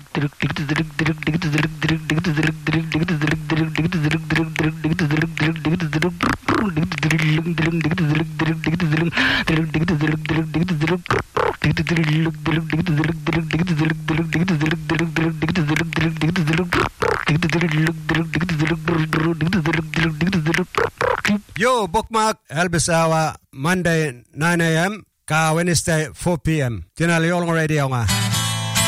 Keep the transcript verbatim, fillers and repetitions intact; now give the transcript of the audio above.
Yo, bookmark Elvis Hour, Monday nine a.m. ka Wednesday four p.m. Tinali Olong Radio nga.